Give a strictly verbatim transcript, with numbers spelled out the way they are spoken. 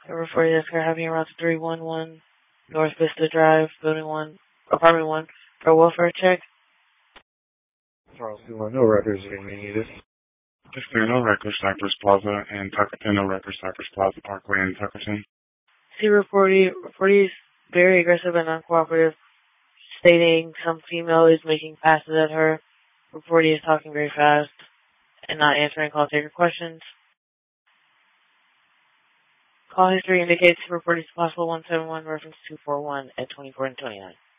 Number forty, that's car having around three one one North Vista Drive, Building one, Apartment one, for a welfare check. Charles two one, no records being needed. Just no records, Cypress Plaza and Tuckerton, no records, Cypress Plaza Parkway and Tuckerton. See reportee, reportee is very aggressive and uncooperative, stating some female is making passes at her. Reportee is talking very fast and not answering call taker questions. Call history indicates reportee's possible one seven one reference two four one at twenty-four and twenty-nine.